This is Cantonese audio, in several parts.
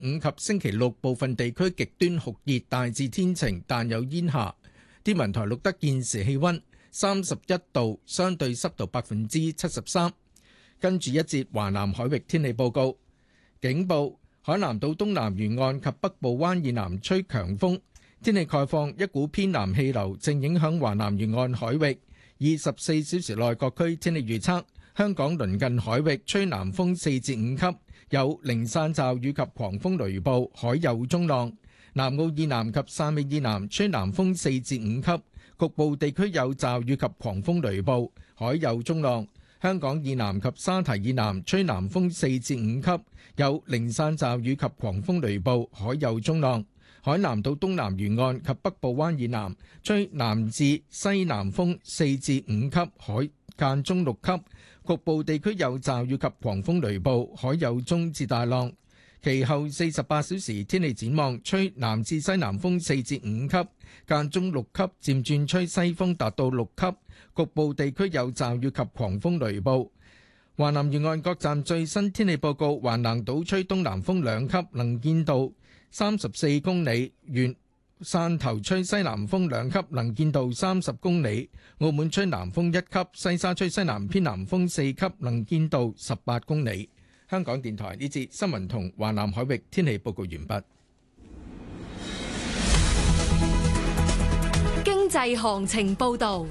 5及星期6部分地區極端酷熱，大致天晴，但有煙霞。天文台錄得現時氣溫31度，相對濕度73%。跟住一節華南海域天氣報告，警報：海南島東南沿岸及北部灣以南吹強風。天氣概況：一股偏南氣流正影響華南沿岸海域。24小時內各區天氣預測：香港鄰近海域吹南風4至5級，有零散驟雨及狂風雷暴，海有中浪。南澳以南及汕尾以南吹南風4至5級，局部地區有驟雨及狂風雷暴，海有中浪。香港以南及沙堤以南吹南風4至5級，有零散驟雨及狂風雷暴，海有中浪。海南島東南沿岸及北部灣以南吹南至西南風4至5級，海間中6級，局部地區有驟雨及狂風雷暴，海有中至大浪。其後48小時天氣展望，吹南至西南風4至5級，間中6級，漸轉吹西風達到6級，局部地區有驟雨及狂風雷暴。華南沿岸各站最新天氣報告：橫瀾島吹東南風2級，能見度34公里；汕頭吹西南風2級，能見度30公里；澳門吹南風1級，西沙吹西南偏南風4級，能見度18公里。香港電台呢節新聞同華南海域天氣報告完畢。 經濟行情報導。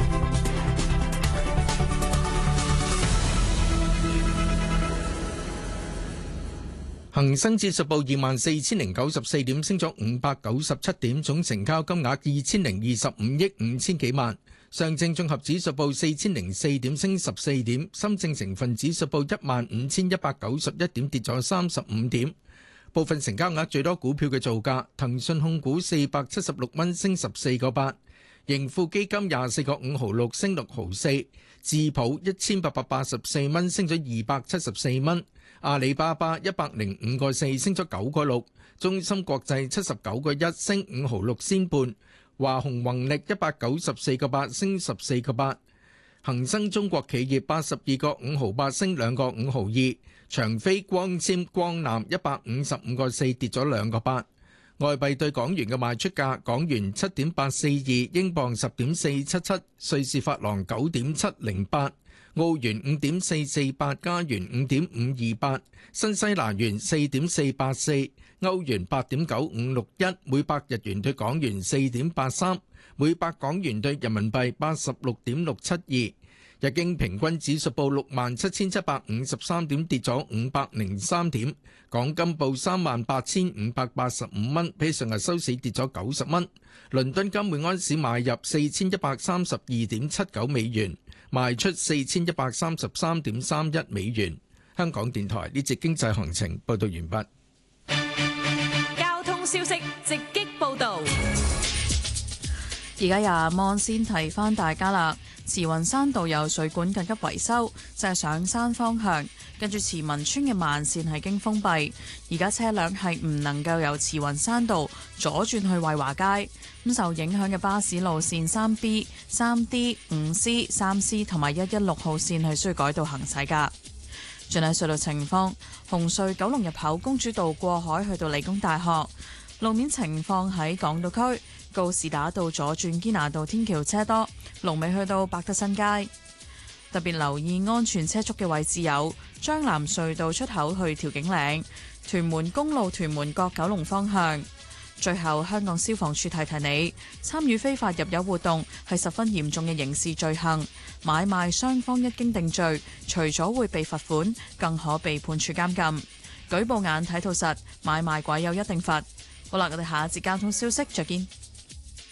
恒生指數報24,094點，升咗597點，總成交金額2,025億5千幾萬。上證綜合指數報4,004點，升14點。深證成分指數報15,191點，跌咗35點。部分成交額最多股票嘅造價：騰訊控股476蚊，升14個8；盈富基金24個5毫6，升6毫4；智普1884蚊，升咗274蚊；阿里巴巴105個4，升咗9個6；中芯國際79個1，升5毫6仙半。華虹宏力194個8，升14個8；恒生中國企業82個5毫8，升2個5毫2；長飛光纖光纜155個4，跌咗2個8。外幣對港元嘅賣出價：港元7.842，英鎊10.477，瑞士法郎9.708，澳元5.448，加元5.528，新西蘭元4.484，歐元8.9561，每百日元對港元4.83，每百港元對人民幣86.672。日經平均指數報67,753點，跌咗503點。港金報38,585蚊，比上日收市跌咗90蚊。倫敦金每安士買入4,132.79美元，賣出4,133.31美元。香港電台呢節經濟行情報道完畢。 交通消息直擊報道。 而家由阿望先提翻大家啦。慈雲山道有水管緊急維修，就係上山方向，跟住慈文村嘅慢線係經封閉，而家車輛係唔能夠由慈雲山道左轉去惠華街。咁受影響嘅巴士路線3B、3D、5C、3C 同埋116號線係需要改道行駛㗎。轉睇隧道情況，紅隧九龍入口公主道過海去到理工大學，路面情況喺港島區。告士打道左轉堅拿道天橋車多，龍尾去到百德新街。特別留意安全車速嘅位置有將藍隧道出口去調景嶺、屯門公路屯門角九龍方向。最後，香港消防處提提你，參與非法入油活動係十分嚴重嘅刑事罪行，買賣雙方一經定罪，除咗會被罰款，更可被判處監禁。舉報眼睇到實，買賣鬼有一定罰。好啦，我哋下一節交通消息再見。